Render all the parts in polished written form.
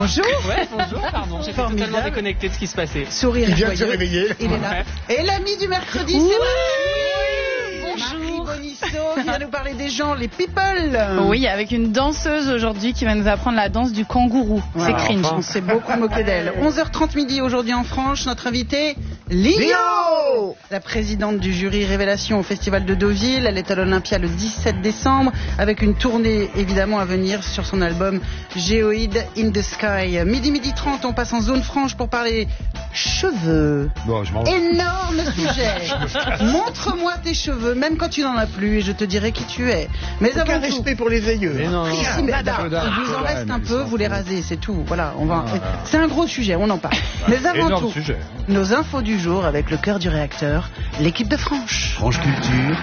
Bonjour. Ouais, bonjour, pardon. J'étais totalement déconnecté de ce qui se passait. Sourire Il vient de joyeux. se réveiller. Il est là. Et l'ami du mercredi, c'est Bonjour. Marie Bonisso qui va nous parler des gens, les people. Oui, avec une danseuse aujourd'hui qui va nous apprendre la danse du kangourou. C'est cringe. On s'est beaucoup moqué d'elle. 11h30 midi aujourd'hui en France, notre invitée, Lio, la présidente du jury Révélation au Festival de Deauville. Elle est à l'Olympia le 17 décembre avec une tournée évidemment à venir sur son album Geoid in the Sky. Midi 30, on passe en zone franche pour parler cheveux. Bon, je m'en vais. Énorme sujet. Montre-moi tes cheveux, même quand tu n'en as plus, et je te dirai qui tu es. Mais Aucun avant tout, respect pour les aïeux. Mais non, non. si, mais il vous en reste un peu, vous les rasez, c'est tout. Voilà, on va. C'est un gros sujet, on en parle. Mais avant Énorme tout, sujet. nos infos du jour avec le cœur du réacteur, l'équipe de Franche. France Culture,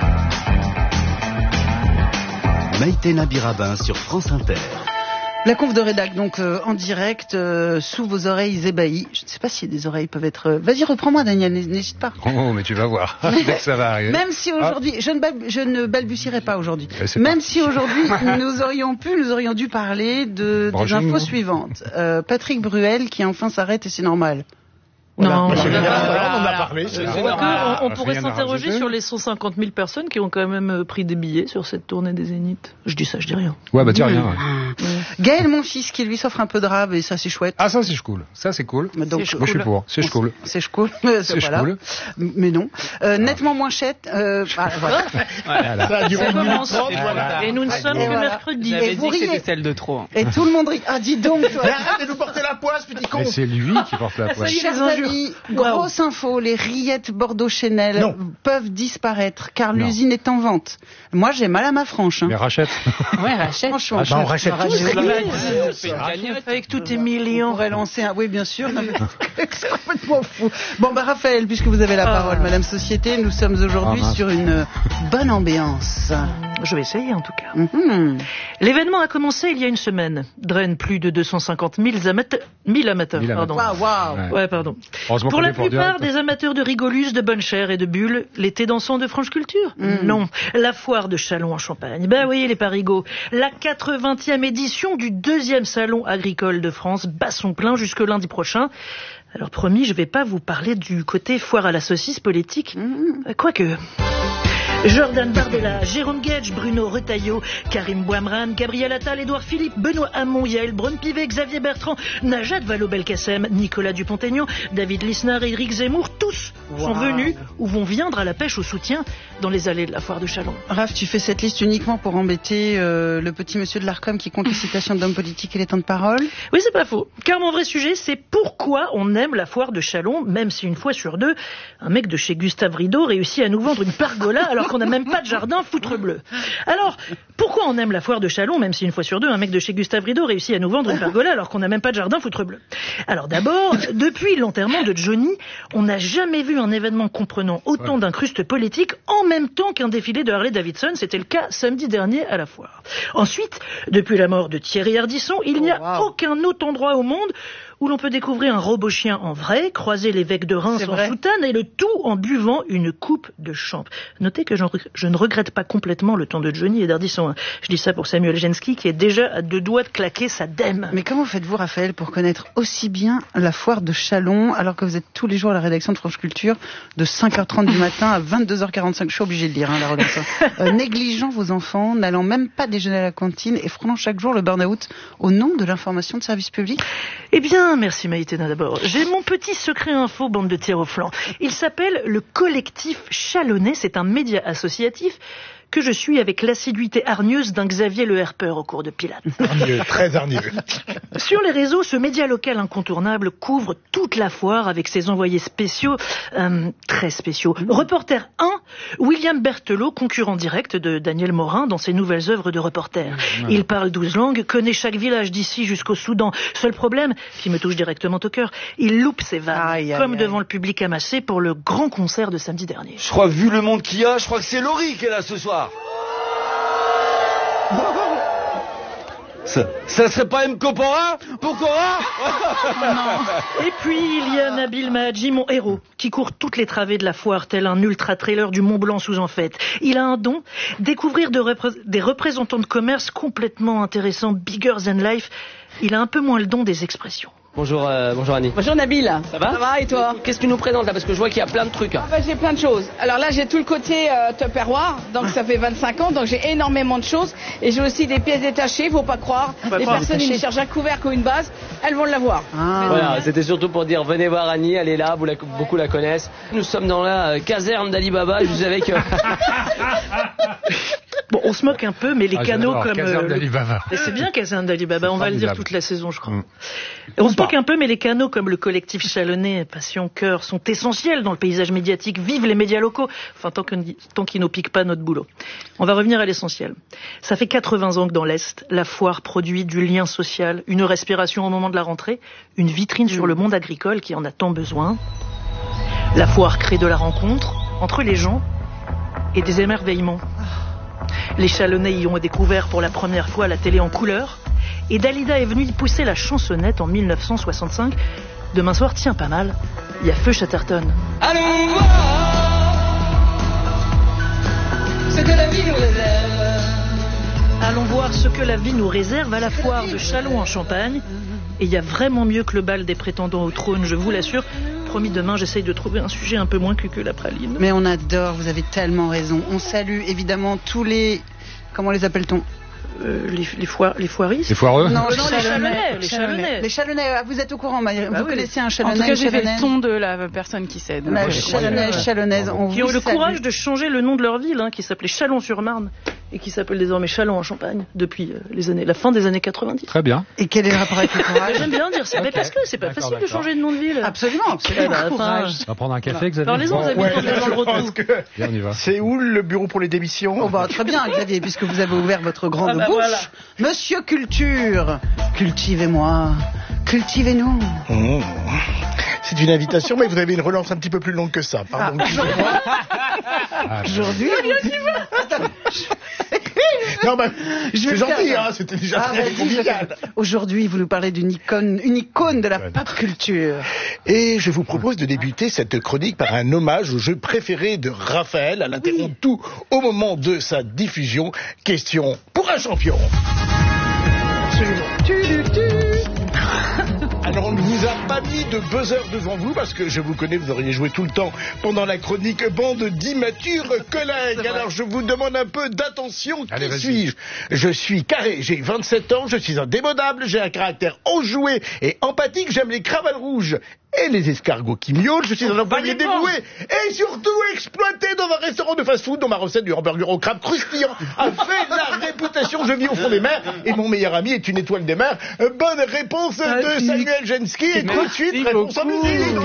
Maïté Nabirabin sur France Inter. La conf de rédac, donc en direct, sous vos oreilles ébahies. Je ne sais pas si des oreilles peuvent être... Vas-y, reprends-moi, Daniel, n'hésite pas. Oh, mais tu vas voir. Dès que ça va arriver. Même si aujourd'hui, je ne balbutierai pas aujourd'hui. C'est Même parti. si aujourd'hui, nous aurions dû parler des Branchez-nous. infos suivantes. Patrick Bruel qui enfin s'arrête et c'est normal. Non, Bah, je c'est vais bien, pas. voilà, on en a parlé. c'est C'est vrai. normal. On pourrait Rien à s'interroger rajouter. sur les 150 000 personnes qui ont quand même pris des billets sur cette tournée des Zéniths. Je dis ça, je dis rien. Ouais, bah tiens, rien. Ouais. Gaël, mon fils, qui lui s'offre un peu de rab et ça c'est chouette. Ah, ça, c'est cool. Ça, c'est cool. Donc, Moi, je suis pour. C'est cool. C'est cool. C'est Voilà. cool. Mais non. Nettement moins chète. Voilà. Ça a duré Ça une minute commence. 30, voilà. Et nous ne sommes Et que voilà. mercredi. J'avais Et dit vous que c'était riez. celle de trop. Et tout le monde rit. Ah, dis donc, toi. Mais arrête de nous porter la poisse, petit con. Mais c'est lui qui porte la poisse. y est. Chers les injures. amis, Waouh. grosse info, les rillettes Bordeaux-Chanel Non. peuvent disparaître car Non. l'usine est en vente. Moi, j'ai mal à ma franche. Mais rachète. Ouais, rachète. Franchement, Bah, on rachète tous. rachète. On fait une cagnotte. Avec tous tes On millions. pourrait lancer un... Oui, bien sûr. Non, mais c'est complètement fou. Bon, bah, Raphaël, puisque vous avez la parole, Madame Société, nous sommes aujourd'hui Ah, mince. sur une bonne ambiance. Je vais essayer en tout cas. Mhm. L'événement a commencé il y a une semaine. Draine plus de 250 000 amateurs. 1000 amateurs, 1000 pardon. Waouh, waouh. Ouais. Ouais, pardon. Heureusement Pour qu'on la est pour plupart direct. des amateurs de rigolus, de bonne chair et de bulles, l'été dansant de Franche Culture Non. La foire de Châlons en Champagne. Ben oui, les parigots. La 80e édition du 2e salon agricole de France bat son plein jusque lundi prochain. Alors promis, je vais pas vous parler du côté foire à la saucisse politique. Quoique... Jordan Bardella, Jérôme Gage, Bruno Retailleau, Karim Bouamran, Gabriel Attal, Édouard Philippe, Benoît Hamon, Yael Braun-Pivet, Xavier Bertrand, Najat Vallaud-Belkacem, Nicolas Dupont-Aignan, David Lisnard et Éric Zemmour, tous sont venus ou vont viendre à la pêche au soutien dans les allées de la foire de Châlons. Raph, tu fais cette liste uniquement pour embêter le petit monsieur de l'Arcom qui compte les citations d'hommes politiques et les temps de parole. Oui, c'est pas faux. Car mon vrai sujet, c'est pourquoi on aime la foire de Châlons, même si une fois sur deux, un mec de chez Gustave Rideau réussit à nous vendre une pergola alors qu'on n'a même pas de jardin, foutre bleu. Alors, pourquoi on aime la foire de Châlons, même si une fois sur deux, un mec de chez Gustave Rideau réussit à nous vendre une pergola alors qu'on n'a même pas de jardin, foutre bleu? Alors d'abord, depuis l'enterrement de Johnny, on n'a jamais vu un événement comprenant autant d'incrustes politiques en même temps qu'un défilé de Harley Davidson. C'était le cas samedi dernier à la foire. Ensuite, depuis la mort de Thierry Ardisson, il n'y a aucun autre endroit au monde où l'on peut découvrir un robot chien en vrai, croiser l'évêque de Reims C'est en vrai. soutane et le tout en buvant une coupe de champ. Notez que je ne regrette pas complètement le temps de Johnny et d'Ardisson. Je dis ça pour Samuel Genski qui est déjà à deux doigts de claquer sa dème. Mais comment faites-vous, Raphaël, pour connaître aussi bien la foire de Châlons alors que vous êtes tous les jours à la rédaction de France Culture de 5h30 du matin à 22h45? Je suis obligé de lire la relation. Négligeant vos enfants, n'allant même pas déjeuner à la cantine et frôlant chaque jour le burn-out au nom de l'information de service public. Eh bien, merci Maïtena d'abord. J'ai mon petit secret info, bande de tirs au flanc. Il s'appelle le Collectif Chalonnais. C'est un média associatif que je suis avec l'assiduité hargneuse d'un Xavier Le Herpeur au cours de Pilate. Hargneux, très hargneux. Sur les réseaux, ce média local incontournable couvre toute la foire avec ses envoyés spéciaux, très spéciaux. Reporter 1, William Berthelot, concurrent direct de Daniel Morin dans ses nouvelles œuvres de reporter. Il parle 12 langues, connaît chaque village d'ici jusqu'au Soudan. Seul problème, qui me touche directement au cœur, il loupe ses vannes, Aïe, aïe, comme aïe. devant le public amassé pour le grand concert de samedi dernier. Je crois que vu le monde qu'il y a, je crois que c'est Laurie qui est là ce soir. Ça serait pas M. Copora Pokora Et puis, il y a Nabil Mahadji, mon héros, qui court toutes les travées de la foire, tel un ultra-trailer du Mont Blanc sous en fête. Il a un don, découvrir des représentants de commerce complètement intéressants, bigger than life, il a un peu moins le don des expressions. Bonjour Annie. Bonjour Nabil. Ça va ? Ça va et toi ? Qu'est-ce que tu nous présentes là ? Parce que je vois qu'il y a plein de trucs. J'ai plein de choses. Alors là, j'ai tout le côté Tupperware, donc ça fait 25 ans, donc j'ai énormément de choses. Et j'ai aussi des pièces détachées, faut pas croire. Les personnes qui cherchent un couvercle ou une base, elles vont l'avoir. Voilà, c'était surtout pour dire venez voir Annie, elle est là, beaucoup la connaissent. Nous sommes dans la caserne d'Alibaba, juste avec... Bon, on se moque un peu, mais les canaux comme... Caserne d'Alibaba. Et c'est bien Caserne d'Alibaba, on va le dire toute la saison, je crois. Mm. Et on se moque un peu, mais les canaux comme le collectif chalonnais, Passion Cœur, sont essentiels dans le paysage médiatique. Vive les médias locaux, enfin tant qu'ils nous piquent pas notre boulot. On va revenir à l'essentiel. Ça fait 80 ans que dans l'Est, la foire produit du lien social, une respiration au moment de la rentrée, une vitrine sur le monde agricole qui en a tant besoin. La foire crée de la rencontre entre les gens et des émerveillements. Les Chalonnais y ont découvert pour la première fois la télé en couleur. Et Dalida est venue y pousser la chansonnette en 1965. Demain soir, tiens, pas mal, il y a Feu Chatterton. Allons voir ce que la vie nous réserve. Allons voir ce que la vie nous réserve à la foire de Châlons en Champagne. Et il y a vraiment mieux que le bal des prétendants au trône, je vous l'assure. Promis, demain, j'essaye de trouver un sujet un peu moins que la praline. Mais on adore, vous avez tellement raison. On salue évidemment tous les... Comment les appelle-t-on ? Les foiristes. Les foireux ? Non, les Chalonnais. Les Chalonnais, vous êtes au courant, vous connaissez un Chalonnais. En tout cas, j'ai fait le ton de la personne qui cède. La Chalonnaise, on qui ont le courage de changer le nom de leur ville, qui s'appelait Châlons-sur-Marne, et qui s'appelle désormais Châlons en Champagne, depuis la fin des années 90. Très bien. Et quel est le rapport avec le courage ? J'aime bien dire ça, mais parce que c'est pas facile de changer de nom de ville. Absolument. On va prendre un café, Xavier. Parlez-en, vous avez les gens le retour. Bien, on y va. C'est où le bureau pour les démissions ? Très bien, Xavier, puisque vous avez ouvert votre grande bouche. Voilà. Monsieur Culture, cultivez-moi, cultivez-nous. C'est une invitation, mais vous avez une relance un petit peu plus longue que ça. Pardon. Aujourd'hui, Non, c'est gentil, c'était déjà très convivial. Aujourd'hui, vous nous parlez d'une icône de la pop culture. Et je vous propose de débuter cette chronique par un hommage au jeu préféré de Raphaël, à l'interrompre tout au moment de sa diffusion. Question pour un champion. Alors on ne vous a pas mis de buzzer devant vous parce que je vous connais, vous auriez joué tout le temps pendant la chronique bande d'immatures collègues. Alors je vous demande un peu d'attention. Allez, Qui suis-je ? Je suis carré, j'ai 27 ans, je suis indémodable, j'ai un caractère enjoué et empathique, j'aime les cravats rouges et les escargots qui miaulent, je suis un employé dévoué et surtout exploité dans un restaurant de fast-food dont ma recette du hamburger au crabe croustillant a fait la réputation. Je vis au fond des mers et mon meilleur ami est une étoile des mers. Bonne réponse de Samuel Genski et tout de suite réponse en musique.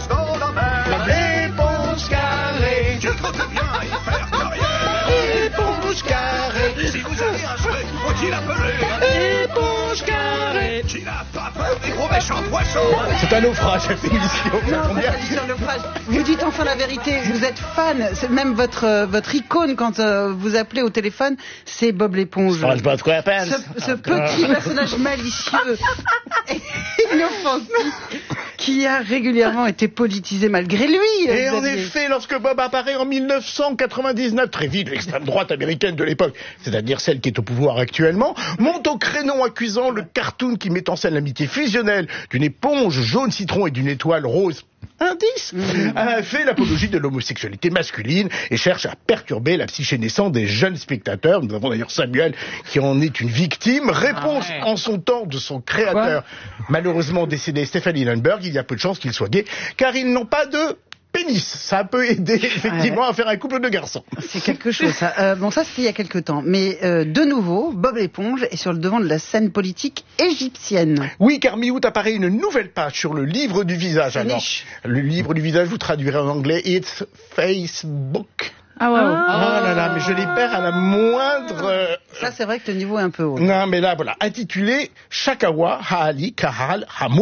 Réponse carrée. Je compte bien y faire carrière. Réponse carrée. Si vous avez un souhait, faut-il appeler Éponge carrée. Tu n'as pas peur des gros méchants poissons. C'est un naufrage cette émission. Vous dites enfin la vérité, vous êtes fan, c'est même votre icône quand vous appelez au téléphone, c'est Bob l'éponge. Ce petit personnage malicieux et inoffensif qui a régulièrement été politisé malgré lui. Et en effet, lorsque Bob apparaît en 1999, très vite, l'extrême droite américaine de l'époque, c'est-à-dire celle qui est au pouvoir actuellement, monte au créneau accusant le cartoon qui met en scène l'amitié fusionnelle d'une éponge jaune citron et d'une étoile rose. Indice a fait l'apologie de l'homosexualité masculine et cherche à perturber la psyché naissante des jeunes spectateurs. Nous avons d'ailleurs Samuel qui en est une victime. Réponse en son temps de son créateur, malheureusement décédé Stephen Hillenburg. Il y a peu de chances qu'il soit gay, car ils n'ont pas de pénis. Ça peut aider effectivement à faire un couple de garçons. C'est quelque chose, ça. Bon, ça c'était il y a quelque temps. Mais de nouveau, Bob l'éponge est sur le devant de la scène politique égyptienne. Oui, car mi-août apparaît une nouvelle page sur le livre du visage. Alors, le livre du visage, vous traduirez en anglais, It's Facebook. Ah ouais. Oh là là, mais je les perds à la moindre... Ça, c'est vrai que le niveau est un peu haut. Non, mais là, voilà, intitulé Shakawa, Haali, Kahal, Hamour.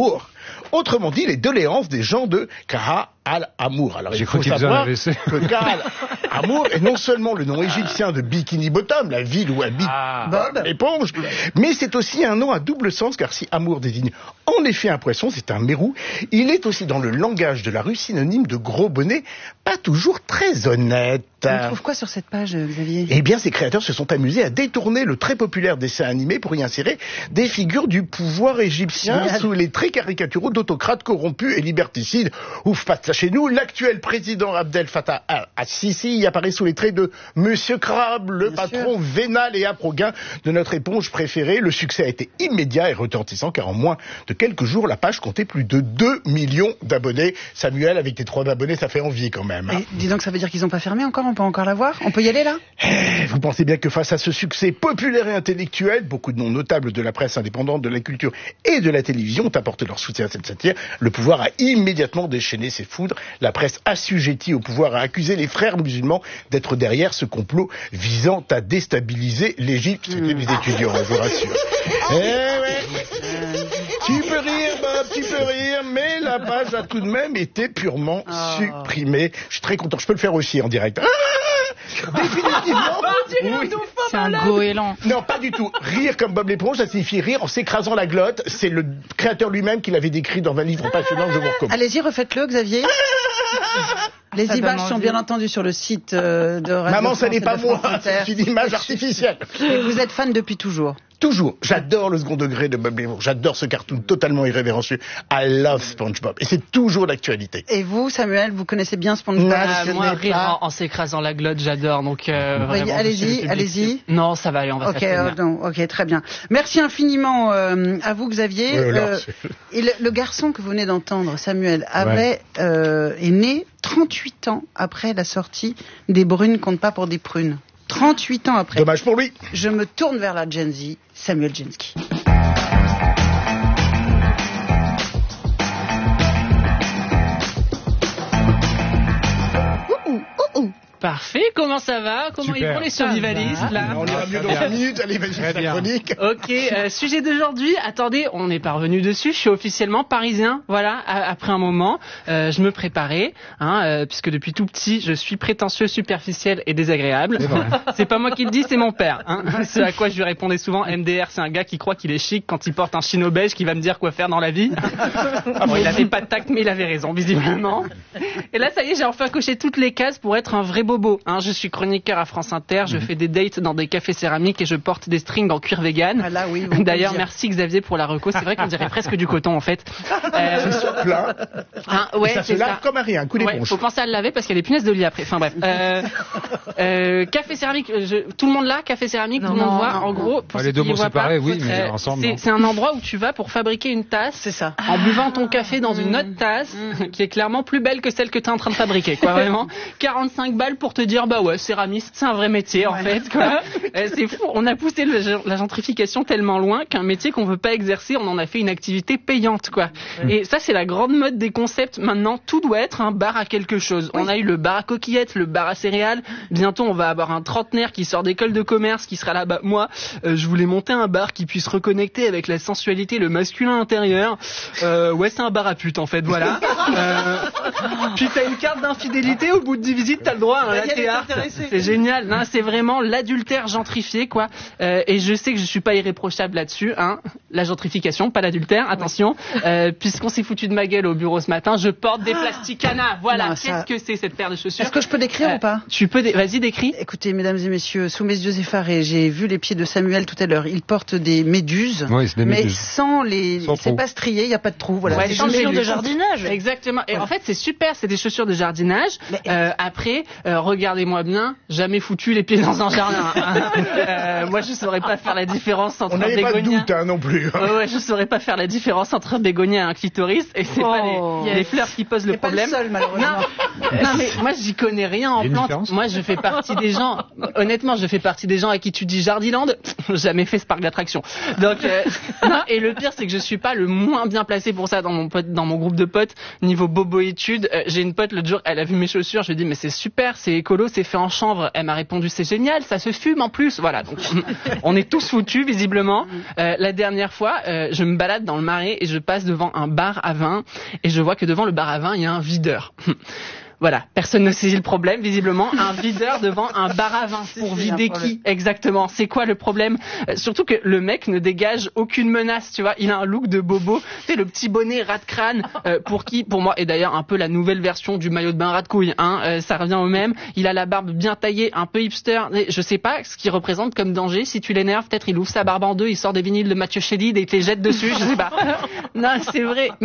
Autrement dit, les doléances des gens de Kaha al-Amour. Alors, il faut savoir que Kaha al-Amour est non seulement le nom égyptien de Bikini Bottom, la ville où habite Bob l'éponge, mais c'est aussi un nom à double sens, car si Amour désigne en effet un poisson, c'est un mérou, il est aussi dans le langage de la rue synonyme de gros bonnet, pas toujours très honnête. On trouve quoi sur cette page, Xavier ? Eh bien, ces créateurs se sont amusés à détourner le très populaire dessin animé pour y insérer des figures du pouvoir égyptien sous les traits caricaturaux d'autocrates corrompus et liberticides. Ouf, pas de ça chez nous. L'actuel président Abdel Fattah al-Sisi y apparaît sous les traits de Monsieur Crabe, le patron vénal et aprogain de notre éponge préférée. Le succès a été immédiat et retentissant, car en moins de quelques jours, la page comptait plus de 2 millions d'abonnés. Samuel, avec tes 3 abonnés, ça fait envie quand même. Et dis donc, ça veut dire qu'ils n'ont pas fermé encore ? On peut encore la voir ? On peut y aller là ? Vous pensez bien que face à ce succès populaire et intellectuel, beaucoup de noms notables de la presse indépendante, de la culture et de la télévision ont apporté leur soutien à cette satire. Le pouvoir a immédiatement déchaîné ses foudres. La presse assujettie au pouvoir a accusé les frères musulmans d'être derrière ce complot visant à déstabiliser l'Égypte. C'était les étudiants, je vous rassure. Tu peux rire, Bob, tu peux rire, mais la page a tout de même été purement supprimée. Je suis très content, je peux le faire aussi en direct. Définitivement. Oui. C'est un goéland. Non, pas du tout. Rire comme Bob l'éponge, ça signifie rire en s'écrasant la glotte. C'est le créateur lui-même qui l'avait décrit dans un livre passionnant, je vous recommande. Allez-y, refaites-le, Xavier. Les images sont bien entendu sur le site de Radio Maman, France ça n'est pas moi, Inter. c'est une image artificielle. Et vous êtes fan depuis toujours ? Toujours. J'adore le second degré de Bob l'éponge. J'adore ce cartoon totalement irrévérencieux. I love SpongeBob. Et c'est toujours d'actualité. Et vous, Samuel, vous connaissez bien SpongeBob ? Moi, rire en s'écrasant la glotte, j'adore. Donc, allez-y. Non, ça va aller, on va Ok, très bien. Merci infiniment à vous, Xavier. Et le garçon que vous venez d'entendre, Samuel, est né 38 ans après la sortie des Brunes comptent pas pour des prunes. 38 ans après. Dommage pour lui. Je me tourne vers la Gen Z, Samuel Genski. Parfait, comment ça va ? Comment ils vont les survivalistes là ? On ira mieux dans 5 minutes, allez, vas-y, fais ta chronique. Ok, sujet d'aujourd'hui, attendez, on n'est pas revenu dessus, je suis officiellement parisien, voilà, après un moment, je me préparais, puisque depuis tout petit, je suis prétentieux, superficiel et désagréable. C'est pas moi qui le dis, c'est mon père. Ce à quoi je lui répondais souvent, MDR, c'est un gars qui croit qu'il est chic quand il porte un chino beige qui va me dire quoi faire dans la vie. Il avait pas de tact, mais il avait raison, visiblement. Et là, ça y est, j'ai enfin coché toutes les cases pour être un vrai bobo. Je suis chroniqueur à France Inter, je fais des dates dans des cafés céramiques et je porte des strings en cuir vegan. D'ailleurs, merci Xavier pour la reco. C'est vrai qu'on dirait presque du coton en fait. C'est sur plein. Ça se lave comme un rien, un coup d'éponge. Faut penser à le laver parce qu'il y a des punaises de lit après. Enfin bref. Café céramique, tout le monde là, café céramique, tout le monde voit. En gros, pour les deux mots séparés, oui, mais ensemble. C'est un endroit où tu vas pour fabriquer une tasse. C'est ça. En buvant ton café dans une autre tasse qui est clairement plus belle que celle que tu es en train de fabriquer. Quoi, vraiment. 45 balles pour te dire bah ouais, céramiste, c'est un vrai métier en fait. Quoi. C'est fou. On a poussé la gentrification tellement loin qu'un métier qu'on veut pas exercer, on en a fait une activité payante. Quoi. Et ça, c'est la grande mode des concepts. Maintenant, tout doit être un bar à quelque chose. On a eu le bar à coquillettes, le bar à céréales. Bientôt, on va avoir un trentenaire qui sort d'école de commerce qui sera là-bas. Moi, je voulais monter un bar qui puisse reconnecter avec la sensualité, le masculin intérieur. Ouais, c'est un bar à pute en fait. Voilà. Puis t'as une carte d'infidélité au bout de 10 visites, t'as le droit à un latte art. C'est génial. Non, c'est vraiment l'adultère gentrifié, quoi. Et je sais que je suis pas irréprochable là-dessus, La gentrification, pas l'adultère, attention. Puisqu'on s'est foutu de ma gueule au bureau ce matin, je porte des plasticanas. Voilà. Qu'est-ce que c'est cette paire de chaussures ? Est-ce que je peux décrire ou pas ? Tu peux, vas-y, décris. Écoutez, mesdames et messieurs, sous mes yeux effarés, j'ai vu les pieds de Samuel tout à l'heure. Il porte des méduses. Oui, c'est des méduses. Mais sans les, c'est pas strié, il y a pas de trou. Voilà. Ouais, sans chaussures de jardinage. Exactement. Et en fait, c'est super, c'est des chaussures de jardinage. Après, regardez-moi bien, jamais foutu les pieds dans un jardin. Moi, je saurais pas faire la différence entre un bégonia. On n'avait pas de doute, non plus. Ouais, je saurais pas faire la différence entre un bégonia et un clitoris. Et c'est pas les fleurs qui posent le problème. Pas le seul, malheureusement. Non, mais moi, j'y connais rien en plantes. Moi, je fais partie des gens. Honnêtement, je fais partie des gens à qui tu dis Jardiland. Jamais fait ce parc d'attractions. Donc, non. Et le pire, c'est que je suis pas le moins bien placé pour ça dans mon groupe de potes. Niveau bobo études, j'ai une pote l'autre jour, elle a vu mes chaussures. Je lui ai dit mais c'est super, c'est c'est écolo, c'est fait en chanvre. Elle m'a répondu, c'est génial, ça se fume en plus. Voilà, donc on est tous foutus visiblement. La dernière fois, je me balade dans le Marais et je passe devant un bar à vin et je vois que devant le bar à vin, il y a un videur. Voilà, personne ne saisit le problème, visiblement. Un videur devant un bar à vin. Pour vider qui exactement? C'est quoi le problème? Surtout que le mec ne dégage aucune menace, tu vois. Il a un look de bobo. Tu sais, le petit bonnet rat de crâne, pour moi, est d'ailleurs un peu la nouvelle version du maillot de bain rat de couille, hein. Ça revient au même. Il a la barbe bien taillée, un peu hipster. Je sais pas ce qu'il représente comme danger. Si tu l'énerves, peut-être il ouvre sa barbe en deux, il sort des vinyles de Mathieu Chédid et il te les jette dessus, je sais pas. Non, c'est vrai.